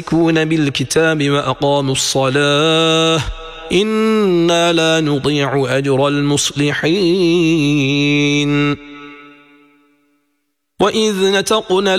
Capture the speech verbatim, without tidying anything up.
يكون بالكتاب وأقاموا الصلاة إنا لا نضيع أجر المصلحين وإذ نتقنا